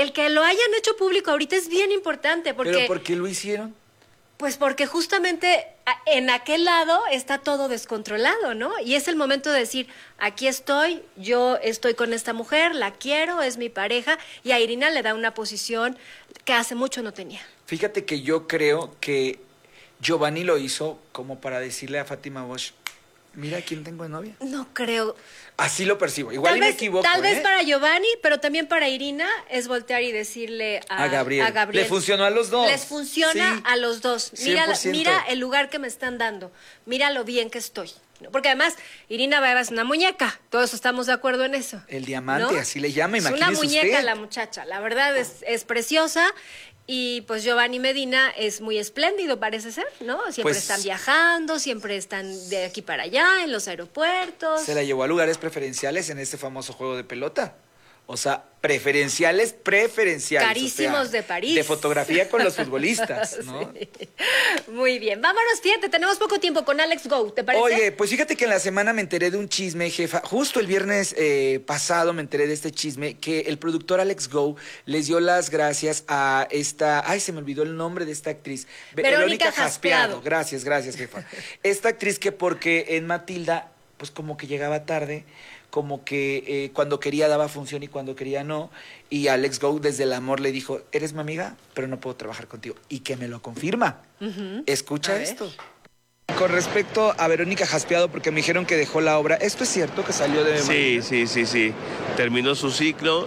el que lo hayan hecho público ahorita es bien importante porque... ¿Pero por qué lo hicieron? Pues porque justamente en aquel lado está todo descontrolado, ¿no? Y es el momento de decir, aquí estoy, yo estoy con esta mujer, la quiero, es mi pareja, y a Irina le da una posición que hace mucho no tenía. Fíjate que yo creo que Giovanni lo hizo como para decirle a Fátima Bosch, mira quién tengo de novia. No creo. Así lo percibo. Igual me equivoco. Tal vez para Giovanni, pero también para Irina es voltear y decirle a Gabriel. Le funcionó a los dos. Les funciona sí, a los dos. Mira, 100%. mira el lugar que me están dando. Mira lo bien que estoy. Porque además, Irina Baeva es una muñeca. Todos estamos de acuerdo en eso. El diamante, ¿no? Así le llama, imagínese usted. Es una muñeca usted. La muchacha. La verdad es preciosa. Y pues Giovanni Medina es muy espléndido, parece ser, ¿no? Siempre están viajando, siempre están de aquí para allá, en los aeropuertos. Se la llevó a lugares preferenciales en este famoso juego de pelota. O sea, preferenciales. Carísimos, o sea, de París. De fotografía con los futbolistas, ¿no? Sí. Muy bien. Vámonos, fíjate, tenemos poco tiempo con Alex Go, ¿te parece? Oye, pues fíjate que en la semana me enteré de un chisme, jefa. Justo el viernes pasado me enteré de este chisme, que el productor Alex Go les dio las gracias a esta... Ay, se me olvidó el nombre de esta actriz. Verónica Jaspiado. Gracias, jefa. Esta actriz que porque en Matilda, pues como que llegaba tarde... como que cuando quería daba función y cuando quería no, y Alex Go desde el amor le dijo, eres mi amiga, pero no puedo trabajar contigo, y que me lo confirma. Escucha esto. Con respecto a Verónica Jaspiado, porque me dijeron que dejó la obra, ¿esto es cierto que salió de... Sí. Terminó su ciclo,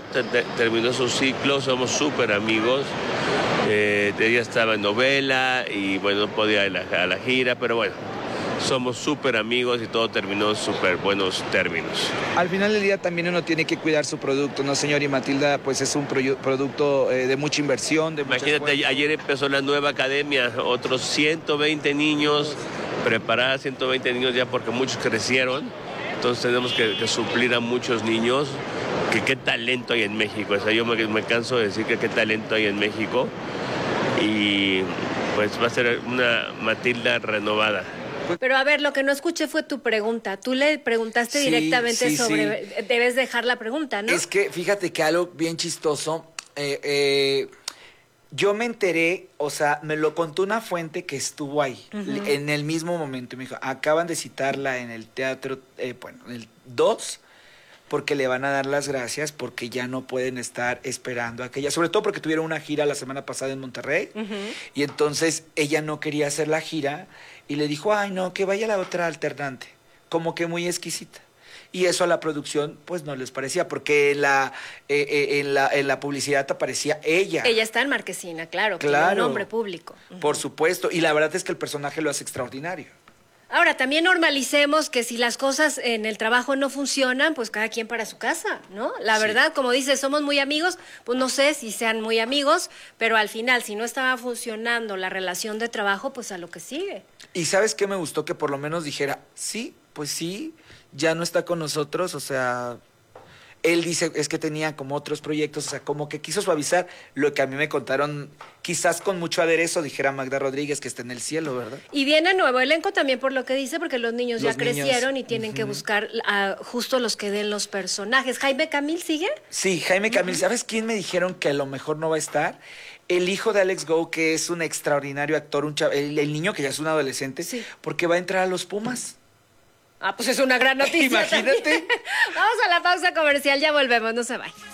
somos súper amigos. Ella estaba en novela y bueno, no podía ir a la gira, pero bueno. Somos súper amigos y todo terminó en súper buenos términos. Al final del día también uno tiene que cuidar su producto, ¿no, señor? Y Matilda, pues es un producto de mucha inversión, de Imagínate, ayer empezó la nueva academia, otros 120 niños, preparar 120 niños ya porque muchos crecieron, entonces tenemos que suplir a muchos niños, que qué talento hay en México. O sea, yo me canso de decir que qué talento hay en México y pues va a ser una Matilda renovada. Pero a ver, lo que no escuché fue tu pregunta. Tú le preguntaste directamente sobre... Sí. Debes dejar la pregunta, ¿no? Es que, fíjate que algo bien chistoso... yo me enteré, o sea, me lo contó una fuente que estuvo ahí, en el mismo momento. Me dijo, acaban de citarla en el teatro, en el 2, porque le van a dar las gracias, porque ya no pueden estar esperando a aquella. Sobre todo porque tuvieron una gira la semana pasada en Monterrey, y entonces ella no quería hacer la gira, y le dijo, ay, no, que vaya la otra alternante, como que muy exquisita. Y eso a la producción, pues, no les parecía, porque en la publicidad aparecía ella. Ella está en Marquesina, claro, que es un nombre público. Por supuesto, y la verdad es que el personaje lo hace extraordinario. Ahora, también normalicemos que si las cosas en el trabajo no funcionan, pues cada quien para su casa, ¿no? La verdad, como dices, somos muy amigos, pues no sé si sean muy amigos, pero al final, si no estaba funcionando la relación de trabajo, pues a lo que sigue. Y ¿sabes qué me gustó? Que por lo menos dijera, sí, pues sí, ya no está con nosotros, o sea... Él dice, es que tenía como otros proyectos, o sea, como que quiso suavizar lo que a mí me contaron, quizás con mucho aderezo, dijera Magda Rodríguez, que está en el cielo, ¿verdad? Y viene nuevo elenco también por lo que dice, porque los niños ya crecieron y tienen que buscar justo los que den los personajes. ¿Jaime Camil sigue? Sí, Jaime Camil. ¿Sabes quién me dijeron que a lo mejor no va a estar? El hijo de Alex Go, que es un extraordinario actor, el niño que ya es un adolescente, porque va a entrar a los Pumas. Ah, pues es una gran noticia. Imagínate. Vamos a la pausa comercial, ya volvemos, no se vayan.